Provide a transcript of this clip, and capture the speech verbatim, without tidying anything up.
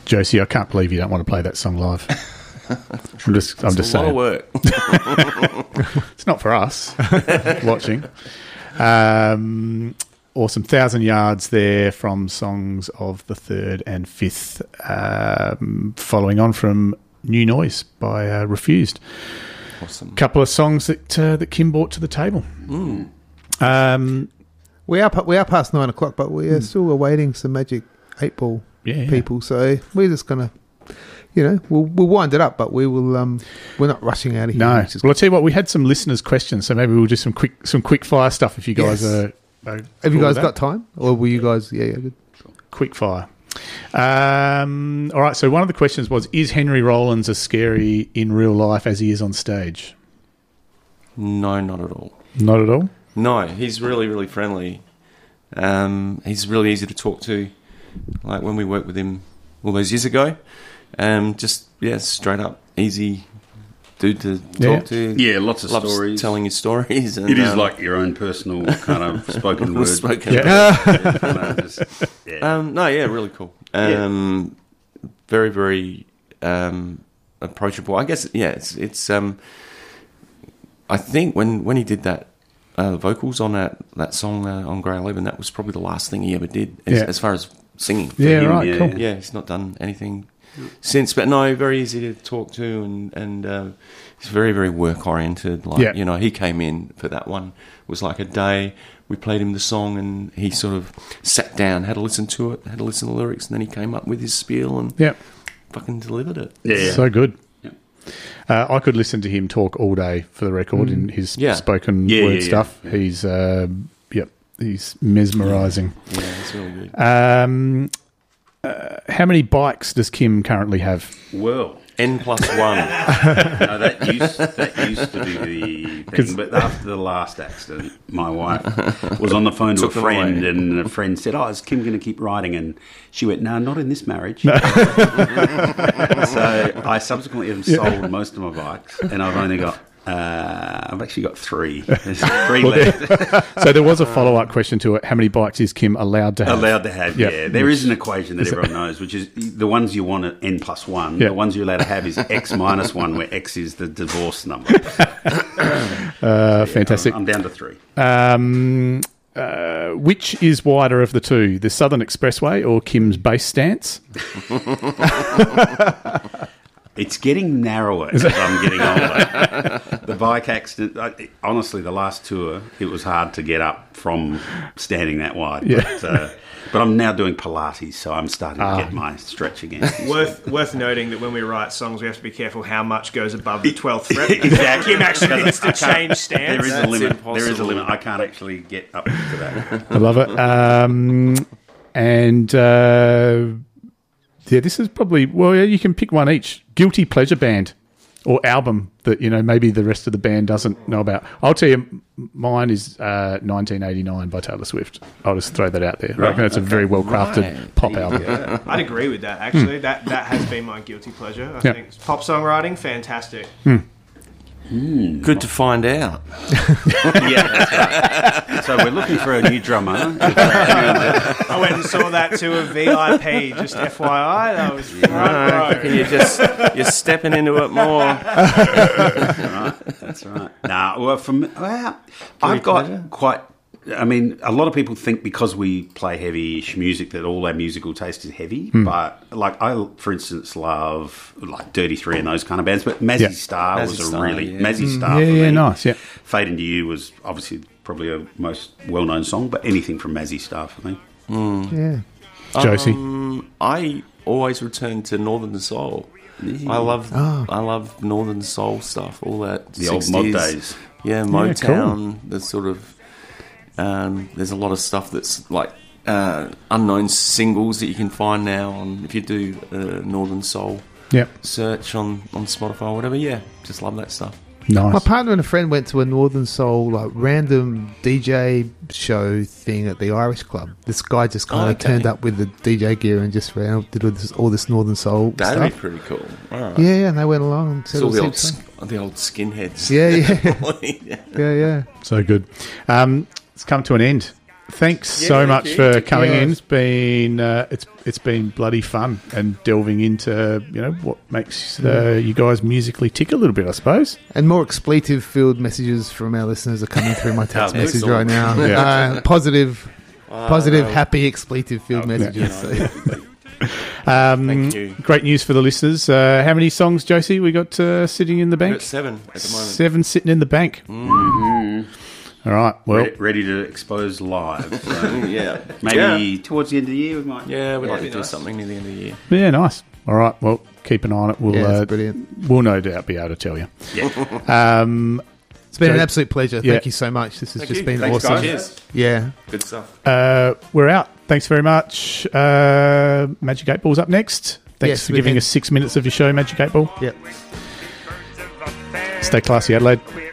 Josie, I can't believe you don't want to play that song live. I'm just, I'm It's just a lot saying. of work. It's not for us watching. Um, awesome. Thousand Yards there from songs of the third and fifth, um, following on from New Noise by uh, Refused. Awesome. Couple of songs that uh, that Kim brought to the table. Mm. Um, We are pa- we are past nine o'clock, but we are still awaiting some Magic Eight Ball yeah, yeah. people. So we're just gonna, you know, we'll we'll wind it up, but we will. Um, we're not rushing out of here. No. which is- Well, I'll tell you what. We had some listeners' questions, so maybe we'll do some quick some quick fire stuff if you guys Yes. are. are Have cool you guys with that. got time, or will you guys? Yeah, yeah. Good. Quick fire. Um, all right. So one of the questions was: is Henry Rollins as scary in real life as he is on stage? No, not at all. Not at all. No, he's really, really friendly. Um, he's really easy to talk to. Like when we worked with him all those years ago, um, just yeah, straight up, easy dude to talk Yeah. to. Yeah, lots of Loves stories. telling his stories. And, It is um, like your own personal kind of spoken word. spoken Yeah. word. Yeah, you know, just- yeah. Um, no, yeah, really cool. Um, very, very um, approachable. I guess, yeah, it's. it's um, I think when, when he did that uh, vocals on that that song uh, on Grey eleven, that was probably the last thing he ever did as, Yeah. as far as singing. for Yeah. him. Right. yeah, Cool. yeah. Yeah, he's not done anything since. But no, very easy to talk to, and and uh, he's very, very work oriented. Like Yeah. you know, he came in for that one. It was like a day. We played him the song, and he sort of sat down, had a listen to it, had a listen to the lyrics, and then he came up with his spiel and Yeah. fucking delivered it. Yeah. So good. Yeah. Uh, I could listen to him talk all day for the record in his Yeah. spoken Yeah, word yeah, yeah. stuff. He's, uh, yep, he's mesmerising. Yeah, it's really good. Um, uh, how many bikes does Kim currently have? Well, N plus one. no, that used that used to be the 'Cause- thing, but after the last accident, my wife was on the phone to Took a them friend, away. and a friend said, "Oh, is Kim going to keep riding?" And she went, "No, not in this marriage." So I subsequently have sold most of my bikes, and I've only got. Uh, I've actually got three. There's three left. So there was a follow-up question to it. How many bikes is Kim allowed to have? Allowed to have, Yeah. yeah. There is an equation that everyone knows, which is the ones you want at n plus one. Yeah. The ones you're allowed to have is x minus one, where x is the divorce number. Uh, fantastic. I'm down to three. Um, uh, which is wider of the two, the Southern Expressway or Kim's base stance? It's getting narrower as I'm getting older. The bike accident, I, honestly, the last tour, it was hard to get up from standing that wide. Yeah. But, uh, but I'm now doing Pilates, so I'm starting Ah. to get my stretch again. Worth worth noting that when we write songs, we have to be careful how much goes above the twelfth fret. Exactly. Kim actually Because needs I to can't- change stance. There is a That's limit. impossible. There is a limit. I can't actually get up to that. I love it. Um, and uh, yeah, this is probably, well, yeah, you can pick one each. Guilty pleasure band or album that, you know, maybe the rest of the band doesn't know about. I'll tell you, m- mine is uh, nineteen eighty-nine by Taylor Swift. I'll just throw that out there. I reckon it's a very well-crafted Right. pop album. I'd agree with that, actually. That that has been my guilty pleasure. I Yeah. think pop songwriting, fantastic. Good to find out. Yeah, that's right. So we're looking for a new drummer. I went and saw that to a V I P, just F Y I. That was front I row. reckon you're just you're stepping into it more. That's right. That's right. Nah, well, from well, I've got pleasure? quite. I mean, a lot of people think because we play heavy-ish music that all our musical taste is heavy. Hmm. But like, I, for instance, love like Dirty Three and those kind of bands. But Mazzy Yeah. Star Mazzy was a Star, really yeah. Mazzy Star. Yeah, for yeah, me. nice, yeah. Fade Into You was obviously probably a most well-known song, but anything from Mazzy Star for me. Yeah. Josie. Um, I always return to Northern Soul. I love Oh. I love Northern Soul stuff. All that The old mod sixties. days. Yeah, cool. Motown. The sort of um, there's a lot of stuff that's like uh, unknown singles that you can find now on if you do uh, Northern Soul Yep. search on, on Spotify or whatever. Yeah, just love that stuff. Nice. My partner and a friend went to a Northern Soul like random D J show thing at the Irish Club. This guy just kind Oh, of okay. turned up with the D J gear and just ran, did all this, all this Northern Soul That'd be stuff. pretty cool. All right. Yeah, yeah, and they went along and said So it was the old heaps fun. sk- the old skinheads. Yeah, yeah, yeah. yeah, yeah. So good. Um, it's come to an end. thanks so thank much you. for coming Yeah. in. It's been uh, it's it's been bloody fun and delving into you know what makes uh, you guys musically tick a little bit, I suppose. And more expletive-filled messages from our listeners are coming through my text Oh, message excellent. right now. Yeah. Uh, positive, positive, Wow. happy expletive-filled Oh, messages. you know, So- Um, Thank you. Great news for the listeners. Uh, how many songs, Josie, we got uh, sitting in the We're bank? at seven at the moment. Seven sitting in the bank. All right. Well, Ready, ready to expose live. So Yeah. maybe Yeah. towards the end of the year we might. Yeah, we'd like to that'd be do nice. something near the end of the year. yeah, nice. All right. Well, keep an eye on it. We'll yeah, uh, it's brilliant. we'll no doubt be able to tell you. Yeah. Um, It's been an So- absolute pleasure. Yeah. Thank you so much. This has Thank just you. been Thanks, awesome. guys. Cheers. Yeah. Good stuff. uh, we're out. Thanks very much. Uh, Magic eight Ball's up next. Thanks Yes, for we giving can- us six minutes of your show, Magic eight Ball. Yep. Stay classy, Adelaide.